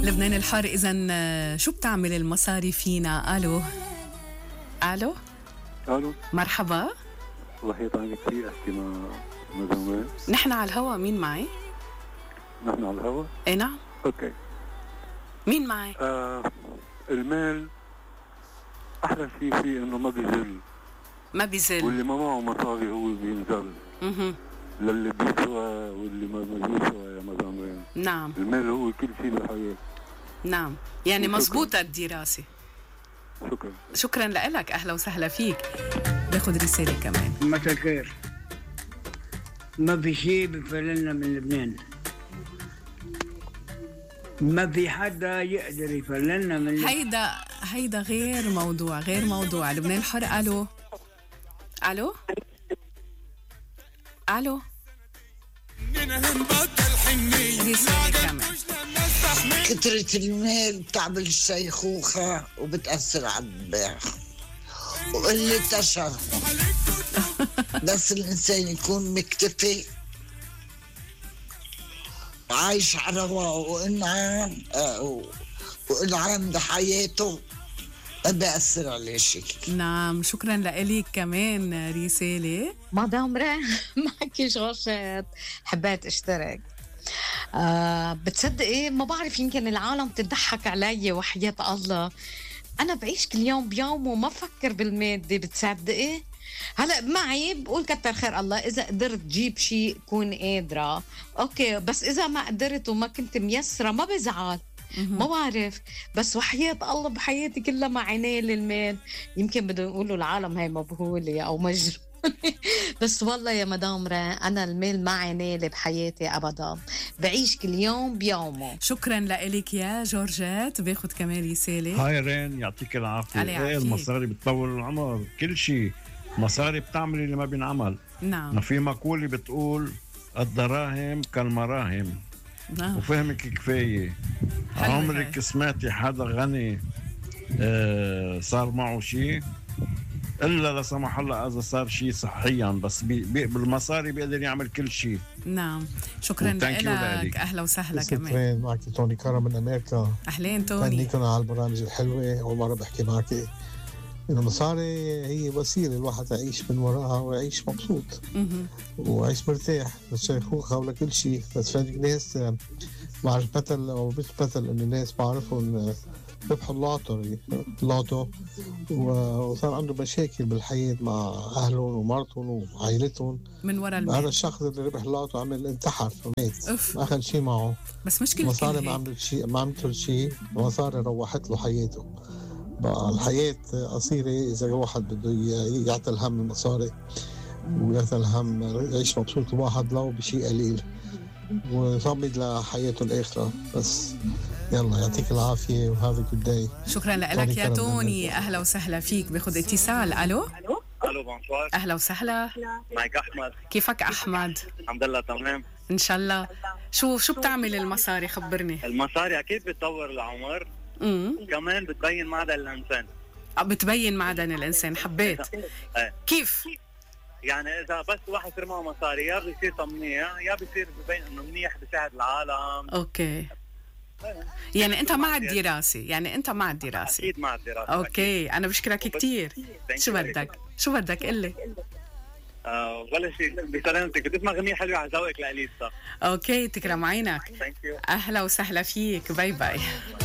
لبنان الحار. إذن شو بتعمل المصاري فينا؟ ألو ألو الو، مرحبا. وحيد عني كثير احكي مع مدام. نحن على الهوا، مين معي؟ نحن على الهوا. اي نعم. اوكي. مين معي؟ المال احلى شيء فيه انه ما بيزل، ما بيزل، واللي ما معه مصاري هو بينزل. للي بيسوى واللي ما بيسوى يا مدام. نعم، المال هو كل شيء بالحياة. نعم، يعني مزبوطة الدراسة. شكرا. شكرا لك، أهلا وسهلا فيك. باخد رسالة كمان. مساء الخير. ما في شيء بفللنا من لبنان، ما في حدا يقدر يفللنا من لبنان. هيدا غير موضوع لبنان الحر. ألو ألو رسالة كمان. كثرة المال بتعمل الشيخوخة وبتأثر على الدماغ وقلة الشرف. بس الإنسان يكون مكتفي عايش على رواقه وإنعام بحياته، ما بيأثر عليه شيء. نعم، شكرا لك كمان رسالة. مدام راه معك جوشات، حبيت اشترك. بتصدقي ما بعرف، يمكن العالم تضحك علي وحياة الله. أنا بعيش كل يوم بيوم وما بفكر بالمادة، بتصدقي؟ هلا معي بقول كتر خير الله إذا قدرت جيب شيء كون قادرة، أوكي، بس إذا ما قدرت وما كنت ميسرة ما بزعل. ما بعرف، بس وحياة الله بحياتي كلها مع عيني للمال. يمكن بدهم يقولوا العالم هاي مبهولة أو مجنونة بس والله يا مدام أنا المال ما عينيلي بحياتي أبدا، بعيش كل يوم بيومه. شكرا لك يا جورجات. باخد كمان رسالة. هاي رين، يعطيك العافية. ايه المصاري بتطول العمر، كل شيء مصاري بتعمل اللي ما بينعمل. نعم. في مقولة بتقول الدراهم كالمراهم. نعم. وفهمك كفاية. عمرك سمعتي حدا غني صار معه شيء؟ إلا لا سمح الله إذا صار شيء صحيا، بس بالمصاري بيقدر يعمل كل شيء. نعم، شكرا لك، أهلا وسهلا كمان. معك توني كارا من أمريكا. أهلين توني. تهنيكم على البرامج الحلوة. أول مرة بحكي معك. المصاري هي وسيلة الواحد يعيش من وراها ويعيش مبسوط ويعيش مرتاح للشيخوخة ولا كل شيء. بس في ناس بعرف مثل أو مش مثل، إن الناس بعرفهم ربحوا اللوتو وصار عنده مشاكل بالحياة مع أهلهم ومرتهم وعائلتهم من وراء المال. هذا الشخص اللي ربح اللوتو عمل انتحر ومات، ما أخذ شيء معه. بس مشكلة المصاري ما عملت له شيء، المصاري روحت له حياته. بقى الحياة قصيرة إذا الواحد بده يعطي الهم المصاري ويعطي الهم يعيش مبسوط الواحد لو بشيء قليل ويصمد لحياته الآخرة. بس يلا يعطيك العافية وهذا good day. شكرا لك يا توني، أهلا وسهلا فيك. باخد اتصال. ألو بونسوار. أهلا وسهلا. معك أحمد. كيفك أحمد؟ الحمد لله تمام إن شاء الله. شو بتعمل المصاري؟ خبرني. المصاري أكيد بتطور العمر. كمان بتبين معدن الإنسان. بتبين معدن الإنسان. حبيت. كيف؟ يعني إذا بس واحد يصير معه مصاري يا بيصير منيح يا بيصير ببين إنه منيح بيساعد العالم. أوكي. يعني أنت مع الدراسة. أكيد مع الدراسة. أوكي. أنا بشكرك كتير. شو بدك قلي؟ ولا شيء، بسلامتك. بدي اسمع غنية حلوة على ذوقك لأليسا. أوكي، تكرم عينك. Thank you. أهلا وسهلا فيك. باي باي.